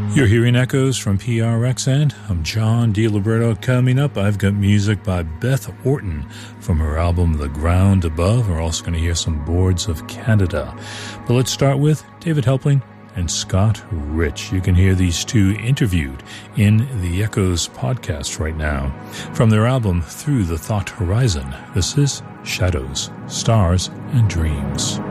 You're hearing echoes from PRXN. I'm John DiLiberto. Coming up, I've got music by Beth Orton from her album The Ground Above. We're also going to hear some Boards of Canada. But let's start with David Helpling and Scott Rich. You can hear these two interviewed in the Echoes podcast right now. From their album Through the Thought Horizon, this is Shadows, Stars, and Dreams.